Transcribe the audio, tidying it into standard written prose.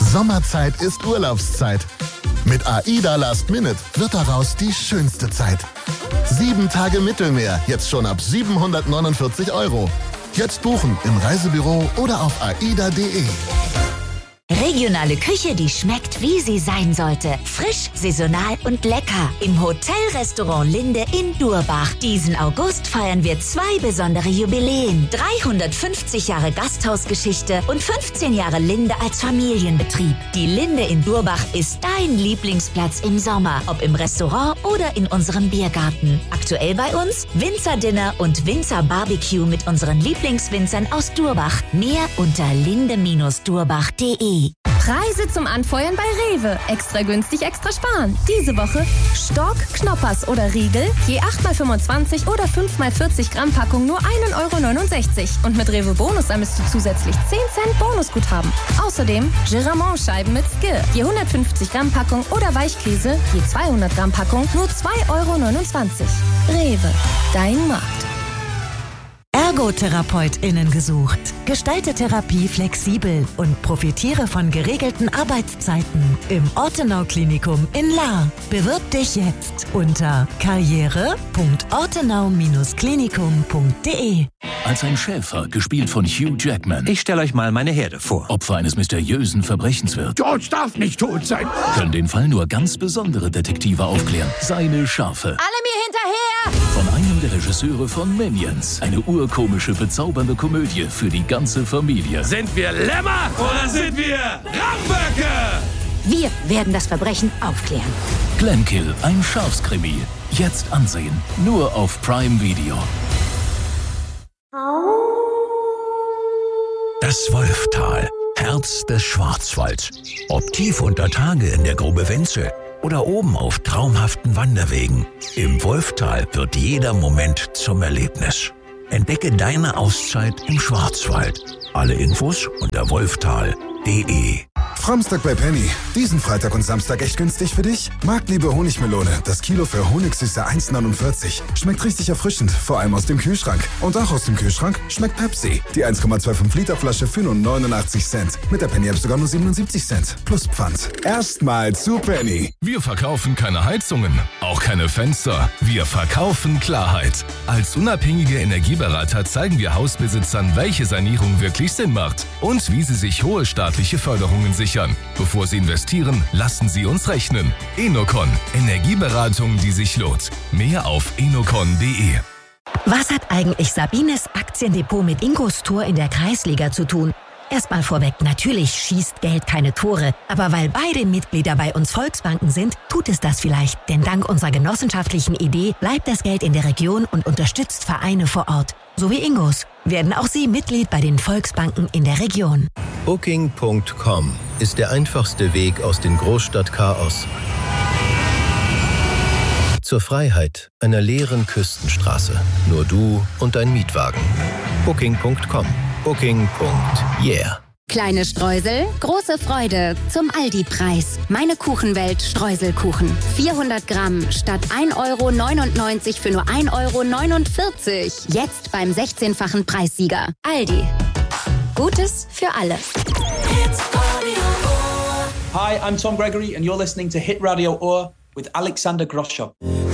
Sommerzeit ist Urlaubszeit. Mit AIDA Last Minute wird daraus die schönste Zeit. 7 Tage Mittelmeer, jetzt schon ab 749 €. Jetzt buchen im Reisebüro oder auf aida.de. Regionale Küche, die schmeckt, wie sie sein sollte. Frisch, saisonal und lecker. Im Hotelrestaurant Linde in Durbach. Diesen August feiern wir 2 besondere Jubiläen. 350 Jahre Gasthausgeschichte und 15 Jahre Linde als Familienbetrieb. Die Linde in Durbach ist dein Lieblingsplatz im Sommer. Ob im Restaurant oder in unserem Biergarten. Aktuell bei uns Winzerdinner und Winzerbarbecue mit unseren Lieblingswinzern aus Durbach. Mehr unter linde-durbach.de. Preise zum Anfeuern bei Rewe. Extra günstig, extra sparen. Diese Woche Stork, Knoppers oder Riegel, je 8x25 oder 5x40 Gramm Packung nur 1,69 €. Und mit Rewe Bonus ermisst du zusätzlich 10 Cent Bonusguthaben. Außerdem Giramont-Scheiben mit Skir, je 150 Gramm Packung oder Weichkäse, je 200 Gramm Packung nur 2,29 €. Rewe, dein Markt. ErgotherapeutInnen gesucht. Gestalte Therapie flexibel und profitiere von geregelten Arbeitszeiten im Ortenau-Klinikum in Lahr. Bewirb dich jetzt unter karriere.ortenau-klinikum.de. Als ein Schäfer, gespielt von Hugh Jackman. Ich stelle euch mal meine Herde vor. Opfer eines mysteriösen Verbrechens wird. George darf nicht tot sein. Können den Fall nur ganz besondere Detektive aufklären. Seine Schafe. Alle mir hinterher! Von einem der Regisseure von Minions. Eine urkomische, bezaubernde Komödie für die ganze Familie. Sind wir Lämmer oder sind wir Ramböcke? Wir werden das Verbrechen aufklären. Glenkill, ein Schafskrimi. Jetzt ansehen. Nur auf Prime Video. Das Wolftal, Herz des Schwarzwalds. Ob tief unter Tage in der Grube Wenzel oder oben auf traumhaften Wanderwegen. Im Wolftal wird jeder Moment zum Erlebnis. Entdecke deine Auszeit im Schwarzwald. Alle Infos unter wolftal.de. Framstag bei Penny. Diesen Freitag und Samstag echt günstig für dich? Marktliebe Honigmelone. Das Kilo für Honigsüße 1,49. Schmeckt richtig erfrischend, vor allem aus dem Kühlschrank. Und auch aus dem Kühlschrank schmeckt Pepsi. Die 1,25 Liter Flasche für nur 89 Cent. Mit der Penny-App sogar nur 77 Cent. Plus Pfand. Erstmal zu Penny. Wir verkaufen keine Heizungen, auch keine Fenster. Wir verkaufen Klarheit. Als unabhängige Energieberater zeigen wir Hausbesitzern, welche Sanierung wirklich Sinn macht und wie sie sich hohe staatliche Förderungen sichern. Bevor Sie investieren, lassen Sie uns rechnen. Enocon. Energieberatung, die sich lohnt. Mehr auf enocon.de. Was hat eigentlich Sabines Aktiendepot mit Ingos Tor in der Kreisliga zu tun? Erstmal vorweg, natürlich schießt Geld keine Tore. Aber weil beide Mitglieder bei uns Volksbanken sind, tut es das vielleicht. Denn dank unserer genossenschaftlichen Idee bleibt das Geld in der Region und unterstützt Vereine vor Ort. So wie Ingos. Werden auch Sie Mitglied bei den Volksbanken in der Region. Booking.com ist der einfachste Weg aus dem Großstadtchaos zur Freiheit einer leeren Küstenstraße. Nur du und dein Mietwagen. Booking.com. Booking.yeah. Kleine Streusel, große Freude zum Aldi-Preis. Meine Kuchenwelt Streuselkuchen. 400 Gramm statt 1,99 € für nur 1,49 €. Jetzt beim 16-fachen Preissieger. Aldi. Gutes für alle. Hi, I'm Tom Gregory and you're listening to Hit Radio Ohr with Alexander Groschop.